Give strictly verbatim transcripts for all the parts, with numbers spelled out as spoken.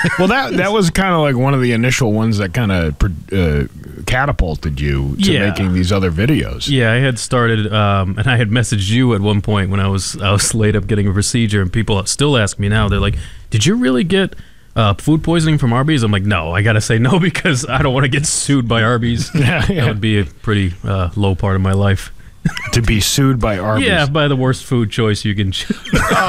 Well, that that was kind of like one of the initial ones that kind of uh, catapulted you to Yeah. making these other videos. Yeah, I had started, um, and I had messaged you at one point when I was I was laid up getting a procedure, and people still ask me now. They're like, "Did you really get uh, food poisoning from Arby's?" I'm like, "No, I gotta say no because I don't want to get sued by Arby's. Yeah, yeah. That would be a pretty uh, low part of my life." To be sued by Arby's. Yeah, by the worst food choice you can choose.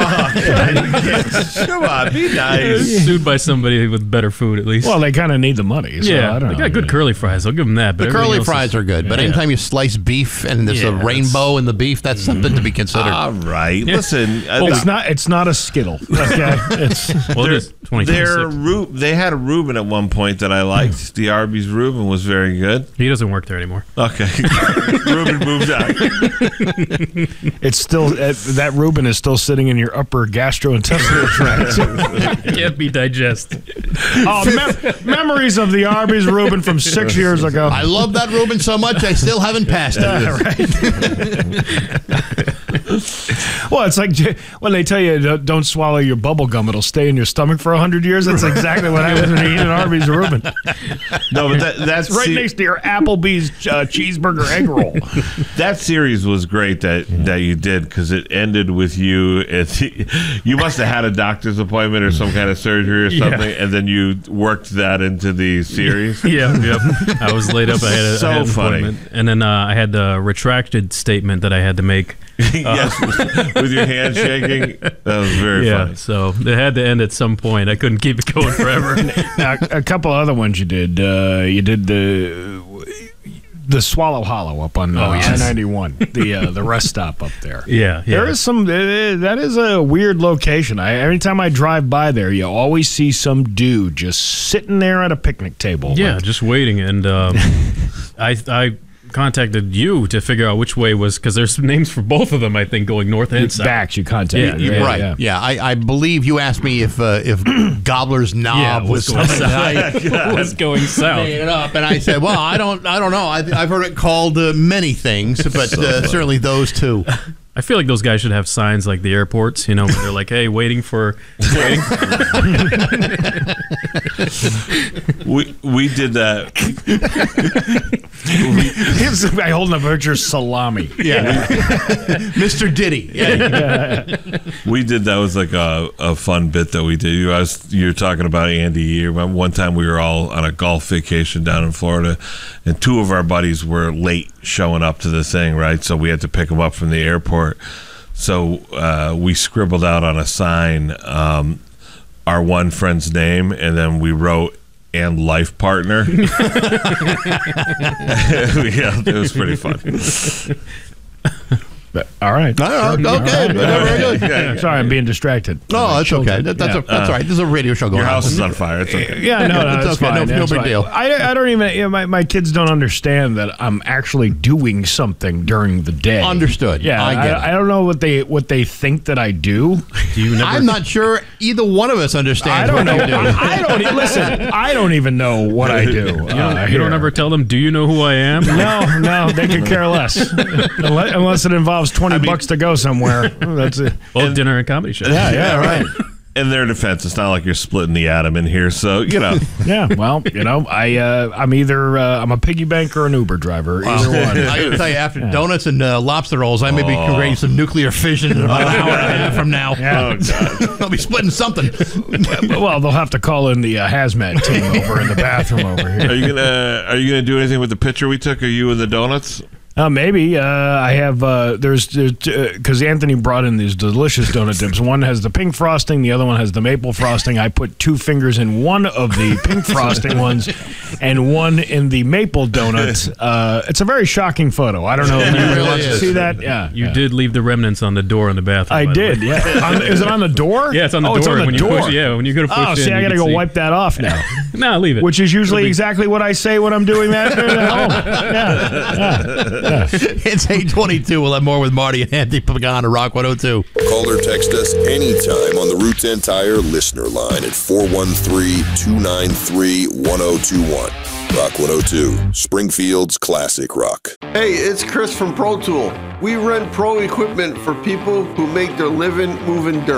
Come on, be nice. Sued by somebody with better food, at least. Well, they kind of need the money. So yeah, I don't they know. got good curly fries. I'll give them that. But The everything curly else fries is- are good, but yeah. anytime you slice beef and there's Yeah, a rainbow in the beef, that's something to be considered. All right, listen. Well, it's not. It's not a Skittle. Okay, it's Well, it is twenty Their twenty-six. Ru- they had a Reuben at one point that I liked. The Arby's Reuben was very good. He doesn't work there anymore. Okay, Reuben moved on. it's still uh, that Reuben is still sitting in your upper gastrointestinal tract. Can't be digested. Oh, mem- memories of the Arby's Reuben from six years ago. I love that Reuben so much, I still haven't passed it. Well, it's like j- when they tell you don't- don't swallow your bubble gum; it'll stay in your stomach for a hundred years. That's exactly what happens when you eat an Arby's Reuben. No, but that, that's Right se- next to your Applebee's uh, cheeseburger egg roll. that series was great that that you did because it ended with you. It, you must have had a doctor's appointment or some kind of surgery or Yeah. something, and then you worked that into the series. Yeah, yep. I was laid up. I had a, So I had an funny. appointment. And then uh, I had the retracted statement that I had to make. Yes, with, with your hand shaking. That was very Yeah, funny. so it had to end at some point. I couldn't keep it going forever. Now, a couple other ones you did. Uh, you did the the Swallow Hollow up on uh, Oh, yes. I ninety-one, the uh, the rest stop up there. yeah, yeah. There is some. Uh, that is a weird location. I, every time I drive by there, you always see some dude just sitting there at a picnic table. yeah, Like, just waiting. And um, I I contacted you to figure out which way was, because there's names for both of them, I think, going north and south. backs you contact. Yeah, right. yeah. Yeah, I, I believe you asked me if uh, if Gobbler's Knob Yeah, was what's going something that I What's going south? made it up, and I said, "Well, I don't, I don't know. I, I've heard it called uh, many things, but uh, certainly those two." I feel like those guys should have signs like the airports, you know, where they're like, "Hey, waiting for." Waiting. We we did that. Here's I holding up a picture of salami. Yeah, Mister Diddy. Yeah. We did that was like a, a fun bit that we did. You I was you were talking about Andy. You remember one time we were all on a golf vacation down in Florida, and two of our buddies were late showing up to the thing. Right, so we had to pick them up from the airport. So uh, we scribbled out on a sign um, our one friend's name, and then we wrote "and life partner." Yeah, it was pretty fun. But, all right. No, no, okay, very good. Yeah, Sorry, I'm being distracted. No, My that's okay. children. That, that's Yeah. a, that's all right. This is a radio show going Your on. house is on fire. It's okay. Yeah, no, no, It's that's okay. fine. No- no That's big fine. deal. I, I don't even. You know, my my kids don't understand that I'm actually doing something during the day. Understood. Yeah, I get it. I, I don't know what they what they think that I do. Do you never? I'm not sure either one of us I understands don't what know. they do. I, I don't e- listen. I don't even know what I do. You don't, uh, you don't here. ever tell them, "Do you know who I am?" No, no, they could care less. unless, unless it involves twenty bucks to go somewhere. That's it. Well, dinner and comedy show. Yeah, yeah, right. In their defense, it's not like you're splitting the atom in here, so you know. Yeah, well, you know, I uh, I'm either uh, I'm a piggy bank or an Uber driver. Either one. I gotta tell you, after donuts and uh, lobster rolls, I may be creating some nuclear fission in about an hour and a half from now. Yeah. I'll be splitting something. Well, they'll have to call in the uh, hazmat team over in the bathroom over here. Are you gonna Are you gonna do anything with the picture we took? Are you and the donuts? Uh, maybe. Uh, I have, uh, there's, because uh, Anthony brought in these delicious donut dips. One has the pink frosting, the other one has the maple frosting. I put two fingers in one of the pink frosting ones and one in the maple donuts. Uh, it's a very shocking photo. I don't know if It anybody really wants to is. see that. Yeah. You yeah. did leave the remnants on the door in the bathroom. I by the did, way. yeah. On, is it on the door? Yeah, it's on the oh, door. It's on the when door. You push, yeah, when you go to push Oh, in, see, I you got to can go see. wipe that off now. No, leave it. Which is usually It'll be- exactly what I say when I'm doing that at home. Yeah. It's eight twenty-two. We'll have more with Marty and Anthony Pagano, Rock one oh two. Call or text us anytime on the Route ten Tire listener line at four one three, two nine three, one oh two one. Rock one oh two, Springfield's classic rock. Hey, it's Chris from Pro Tool. We rent pro equipment for people who make their living moving dirt.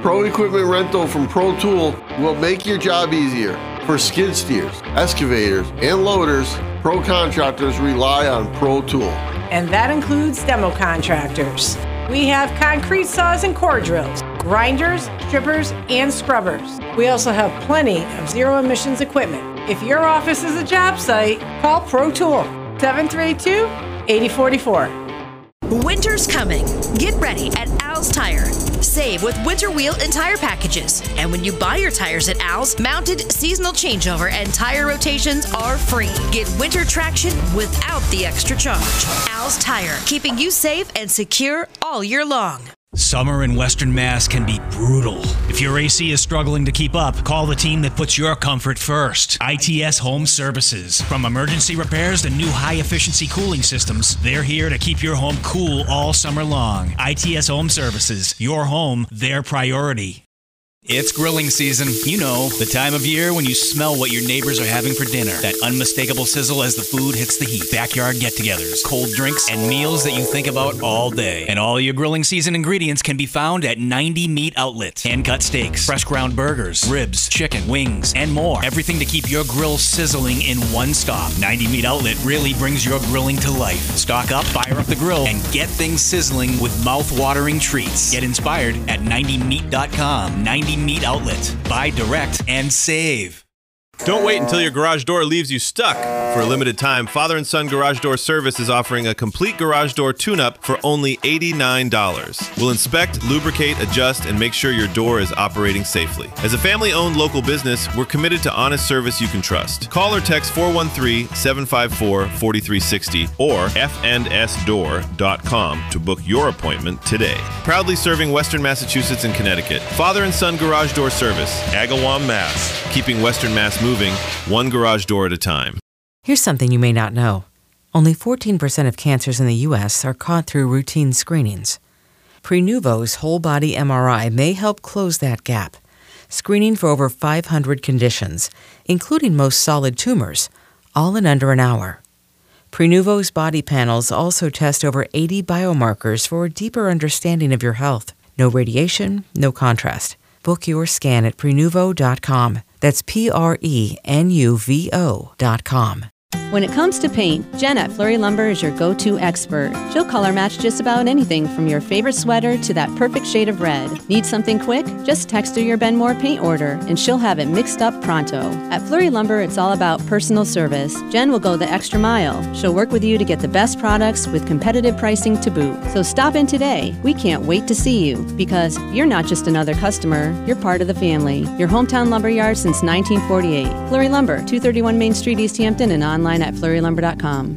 Pro Equipment Rental from Pro Tool will make your job easier. For skid steers, excavators, and loaders, Pro contractors rely on Pro Tool. And that includes demo contractors. We have concrete saws and core drills, grinders, strippers, and scrubbers. We also have plenty of zero emissions equipment. If your office is a job site, call Pro Tool, seven three two, eight zero four four. Winter's coming. Get ready at Al's Tire. Save with winter wheel and tire packages. And when you buy your tires at Al's, mounted seasonal changeover and tire rotations are free. Get winter traction without the extra charge. Al's Tire, keeping you safe and secure all year long. Summer in Western Mass can be brutal. If your A C is struggling to keep up, call the team that puts your comfort first. I T S Home Services. From emergency repairs to new high-efficiency cooling systems, they're here to keep your home cool all summer long. I T S Home Services. Your home, their priority. It's grilling season. You know, the time of year when you smell what your neighbors are having for dinner. That unmistakable sizzle as the food hits the heat. Backyard get-togethers, cold drinks, and meals that you think about all day. And all your grilling season ingredients can be found at ninety Meat Outlet. Hand-cut steaks, fresh ground burgers, ribs, chicken, wings, and more. Everything to keep your grill sizzling in one stop. ninety Meat Outlet really brings your grilling to life. Stock up, fire up the grill, and get things sizzling with mouth-watering treats. Get inspired at ninety meat dot com. ninety Meat Outlet. Buy direct and save. Don't wait until your garage door leaves you stuck. For a limited time, Father and Son Garage Door Service is offering a complete garage door tune-up for only eighty-nine dollars. We'll inspect, lubricate, adjust, and make sure your door is operating safely. As a family-owned local business, we're committed to honest service you can trust. Call or text four one three, seven five four, four three six zero or f n s door dot com to book your appointment today. Proudly serving Western Massachusetts and Connecticut. Father and Son Garage Door Service, Agawam, Mass. Keeping Western Mass moving, one garage door at a time. Here's something you may not know. Only fourteen percent of cancers in the U S are caught through routine screenings. Prenuvo's whole-body M R I may help close that gap, screening for over five hundred conditions, including most solid tumors, all in under an hour. Prenuvo's body panels also test over eighty biomarkers for a deeper understanding of your health. No radiation, no contrast. Book your scan at prenuvo dot com. That's P R E N U V O dot com. When it comes to paint, Jen at Flurry Lumber is your go-to expert. She'll color match just about anything from your favorite sweater to that perfect shade of red. Need something quick? Just text her your Ben Moore paint order and she'll have it mixed up pronto. At Flurry Lumber, it's all about personal service. Jen will go the extra mile. She'll work with you to get the best products with competitive pricing to boot. So stop in today. We can't wait to see you because you're not just another customer, you're part of the family. Your hometown lumber yard since nineteen forty-eight. Flurry Lumber, two thirty-one Main Street, East Hampton, and online at flurry lumber dot com.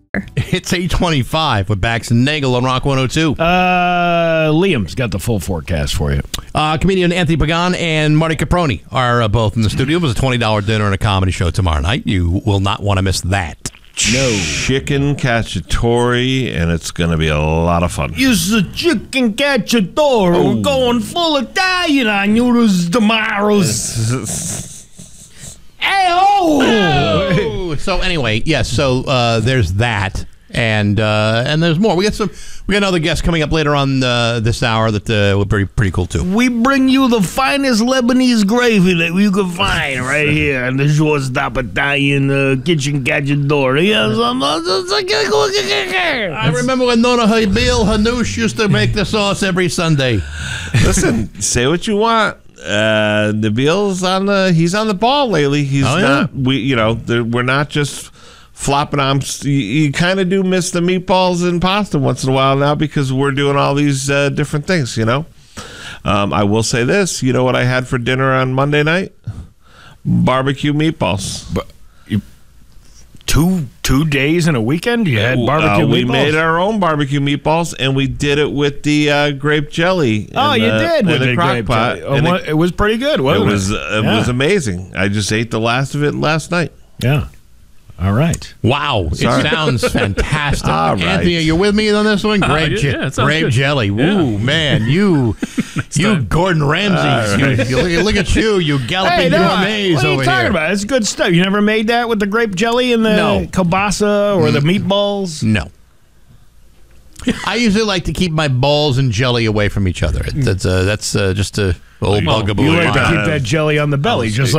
It's eight twenty-five with Bax and Nagel on Rock one oh two. Uh, Liam's got the full forecast for you. Uh, comedian Anthony Pagan and Marty Caproni are uh, both in the studio. It was a twenty dollars dinner and a comedy show tomorrow night. You will not want to miss that. No. Chicken cacciatore, and it's going to be a lot of fun. It's a chicken cacciatore. Oh. We're going full Italian on you tomorrow. Oh! So anyway, yes. So uh, there's that, and uh, and there's more. We got some. We got another guest coming up later on uh, this hour that uh, will be pretty pretty cool too. We bring you the finest Lebanese gravy that you can find right here in the shortstop Italian uh, kitchen cacciatore. Yes, I remember when Nona Habil Hanoush used to make the sauce every Sunday. Listen, say what you want. Uh, Nabil's on the he's on the ball lately. He's oh, not. Yeah? We you know we're not just flopping on. You, you kind of do miss the meatballs and pasta once in a while now because we're doing all these uh, different things. You know. Um, I will say this. You know what I had for dinner on Monday night? Barbecue meatballs. But you, two two days in a weekend. You had barbecue uh, meatballs. We made our own barbecue meatballs, and we did it with the uh, grape jelly. Oh, in you the, did with the, the crock grape pot. jelly. Oh, it, it was pretty good, wasn't it? It was. It yeah. was amazing. I just ate the last of it last night. Yeah. All right. Wow. Sorry. It sounds fantastic. All right. Anthony, are you with me on this one? Grape, uh, je- yeah, grape good. jelly. Yeah. Ooh, man. You, you time. Gordon Ramsay. Right. You, you look, look at you. You galloping Hey, through no, a maze what are you over talking here. about? It's good stuff. You never made that with the grape jelly and the No. kielbasa or the meatballs? No. I usually like to keep my balls and jelly away from each other. That's uh, that's uh, just a old Well, bugaboo. you of like to mine. keep that jelly on the belly, just